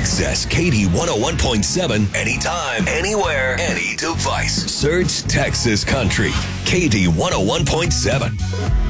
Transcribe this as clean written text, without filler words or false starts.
Access KD 101.7 anytime, anywhere, any device. Search Texas Country. KD 101.7.